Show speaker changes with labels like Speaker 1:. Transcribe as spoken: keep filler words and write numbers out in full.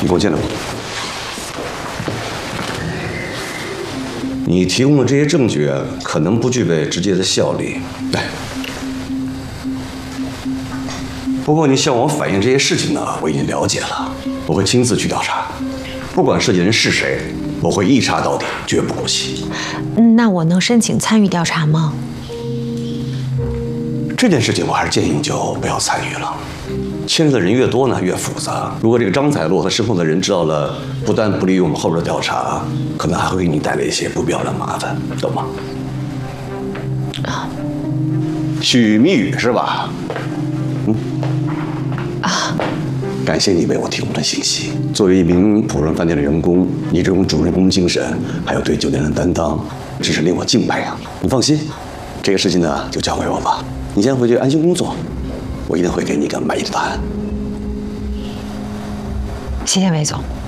Speaker 1: 你给我进来吧。你提供的这些证据啊，可能不具备直接的效力。来，不过你向我反映这些事情呢，我已经了解了，我会亲自去调查，不管涉及人是谁，我会一查到底，绝不姑息。
Speaker 2: 那我能申请参与调查吗？
Speaker 1: 这件事情我还是建议你就不要参与了。牵涉的人越多呢，越复杂。如果这个张彩洛和身后的人知道了，不但不利于我们后边的调查，可能还会给你带来一些不必要的麻烦，懂吗？啊，许密语是吧？嗯。啊，感谢你为我提供的信息。作为一名普润饭店的员工，你这种主人公精神，还有对酒店的担当，真是令我敬佩啊！你放心，这个事情呢，就交给我吧。你先回去安心工作。我一定会给你一个满意的答案。
Speaker 2: 谢谢魏总。